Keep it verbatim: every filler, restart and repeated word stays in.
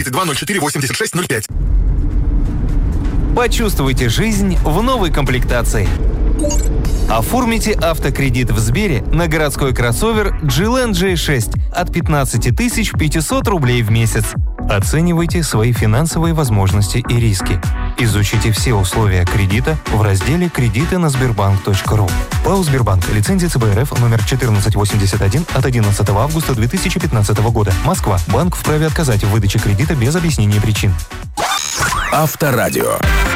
тридцать два ноль четыре восемьдесят шесть ноль пять. Почувствуйте жизнь в новой комплектации. Оформите автокредит в Сбере на городской кроссовер джи эл эн джей шесть от пятнадцать тысяч пятьсот рублей в месяц. Оценивайте свои финансовые возможности и риски. Изучите все условия кредита в разделе «Кредиты на Сбербанк точка ру». ПАО «Сбербанк». Лицензия цэ бэ эр эф номер четырнадцать восемьдесят один от одиннадцатого августа две тысячи пятнадцатого года. Москва. Банк вправе отказать в выдаче кредита без объяснения причин. Авторадио.